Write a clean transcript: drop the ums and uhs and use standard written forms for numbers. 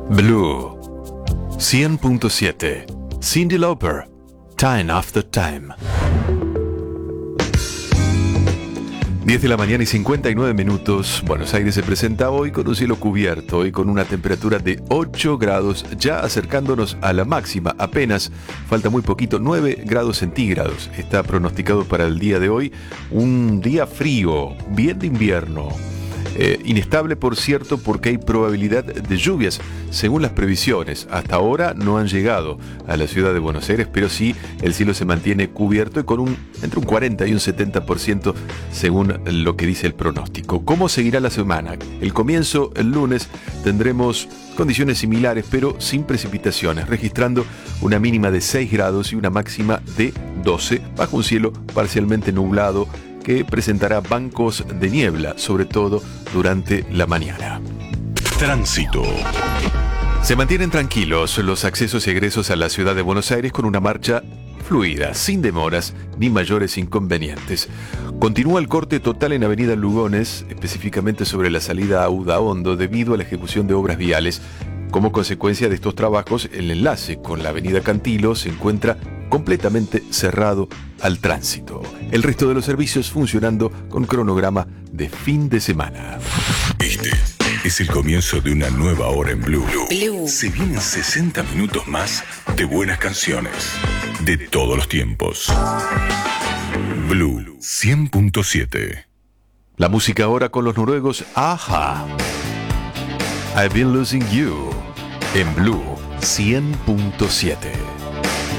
Blue 100.7. Cyndi Lauper, Time After Time. 10 de la mañana y 59 minutos. Buenos Aires se presenta hoy con un cielo cubierto y con una temperatura de 8 grados, ya acercándonos a la máxima. Apenas falta muy poquito, 9 grados centígrados. Está pronosticado para el día de hoy un día frío, bien de invierno. Inestable, por cierto, porque hay probabilidad de lluvias, según las previsiones. Hasta ahora no han llegado a la ciudad de Buenos Aires, pero sí el cielo se mantiene cubierto y con entre un 40 y un 70% según lo que dice el pronóstico. ¿Cómo seguirá la semana? El comienzo, el lunes, tendremos condiciones similares, pero sin precipitaciones, registrando una mínima de 6 grados y una máxima de 12, bajo un cielo parcialmente nublado, que presentará bancos de niebla, sobre todo durante la mañana. Tránsito. Se mantienen tranquilos los accesos y egresos a la ciudad de Buenos Aires con una marcha fluida, sin demoras ni mayores inconvenientes. Continúa el corte total en Avenida Lugones, específicamente sobre la salida a Udaondo, debido a la ejecución de obras viales. Como consecuencia de estos trabajos, el enlace con la Avenida Cantilo se encuentra completamente cerrado al tránsito. El resto de los servicios funcionando con cronograma de fin de semana. Este es el comienzo de una nueva hora en Blue. Se vienen 60 minutos más de buenas canciones de todos los tiempos. Blue 100.7. La música ahora con los noruegos Aja. I've Been Losing You en Blue 100.7.